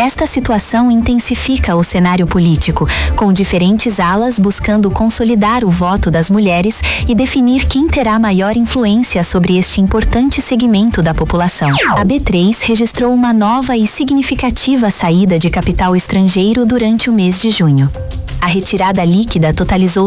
Esta situação intensifica o cenário político, com diferentes alas buscando consolidar o voto das mulheres e definir quem terá maior influência sobre este importante segmento da população. A B3 registrou uma nova e significativa saída de capital estrangeiro durante o mês de junho. A retirada líquida totalizou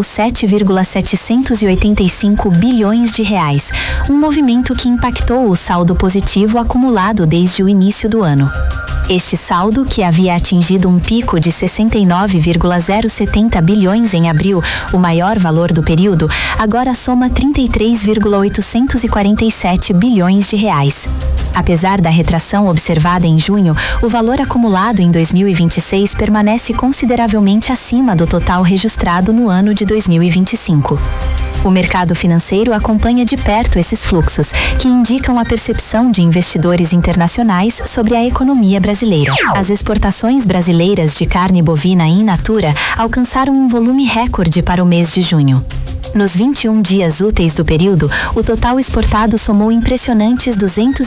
7,785 bilhões de reais, um movimento que impactou o saldo positivo acumulado desde o início do ano. Este saldo, que havia atingido um pico de 69,070 bilhões em abril, o maior valor do período, agora soma 33,847 bilhões de reais. Apesar da retração observada em junho, o valor acumulado em 2026 permanece consideravelmente acima do total registrado no ano de 2025. O mercado financeiro acompanha de perto esses fluxos, que indicam a percepção de investidores internacionais sobre a economia brasileira. As exportações brasileiras de carne bovina in natura alcançaram um volume recorde para o mês de junho. Nos 21 dias úteis do período, o total exportado somou impressionantes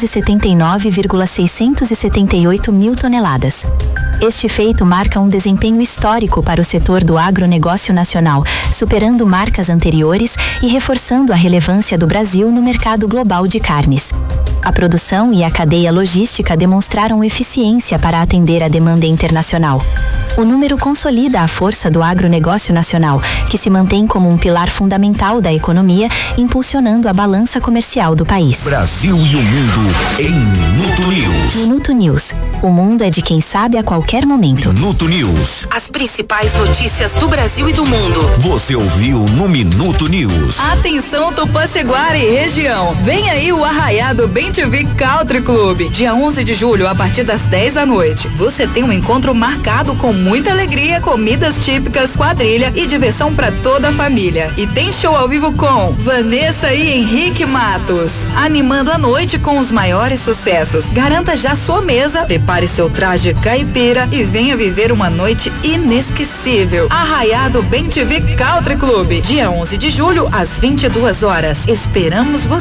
279,678 mil toneladas. Este feito marca um desempenho histórico para o setor do agronegócio nacional, superando marcas anteriores e reforçando a relevância do Brasil no mercado global de carnes. A produção e a cadeia logística demonstraram eficiência para atender a demanda internacional. O número consolida a força do agronegócio nacional, que se mantém como um pilar fundamental da economia, impulsionando a balança comercial do país. Brasil e o mundo em Minuto News. Minuto News. O mundo é de quem sabe a qualquer momento. Minuto News. As principais notícias do Brasil e do mundo. Você ouviu no Minuto News. Atenção, Tupaceguara e região. Vem aí o Arraiado Bem-TV Country Club. Dia 11 de julho, a partir das 10 da noite. Você tem um encontro marcado com muita alegria, comidas típicas, quadrilha e diversão para toda a família. E tem show ao vivo com Vanessa e Henrique Matos, animando a noite com os maiores sucessos. Garanta já sua mesa, prepare seu traje caipira e venha viver uma noite inesquecível. Arraiado Bem-TV Country Club, dia 11 de julho, às 22 horas. Esperamos você.